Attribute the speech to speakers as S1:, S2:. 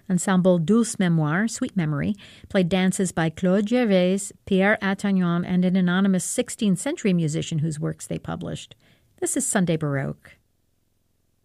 S1: Ensemble Douce Mémoire, Sweet Memory, played dances by Claude Gervais, Pierre Attagnan, and an anonymous 16th century musician whose works they published. This is Sunday Baroque.